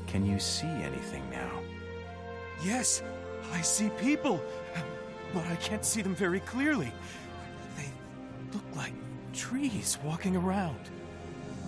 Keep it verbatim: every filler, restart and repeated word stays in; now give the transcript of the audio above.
Can you see anything now? Yes, I see people, but I can't see them very clearly. They look like trees walking around.